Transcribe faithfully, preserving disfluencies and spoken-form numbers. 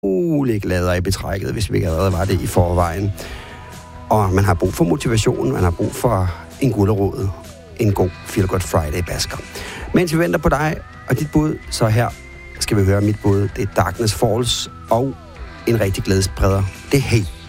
ulig gladere i betrækket, hvis vi ikke allerede var det i forvejen. Og man har brug for motivation, man har brug for en gulerod, en god Feel Good Friday-basker. Mens vi venter på dig og dit bud, så her skal vi høre mit bud. Det er Darkness Falls og en rigtig glædespreder. Det er Hey.